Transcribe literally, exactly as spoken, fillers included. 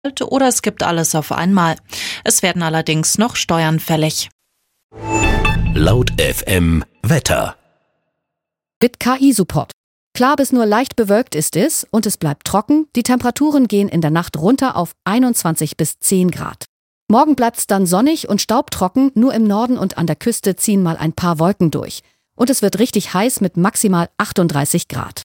oder es gibt alles auf einmal. Es werden allerdings noch Steuern fällig. Laut F M Wetter. Mit K I-Support. Klar bis nur leicht bewölkt ist es und es bleibt trocken. Die Temperaturen gehen in der Nacht runter auf einundzwanzig bis zehn Grad. Morgen bleibt's dann sonnig und staubtrocken. Nur im Norden und an der Küste ziehen mal ein paar Wolken durch. Und es wird richtig heiß mit maximal achtunddreißig Grad.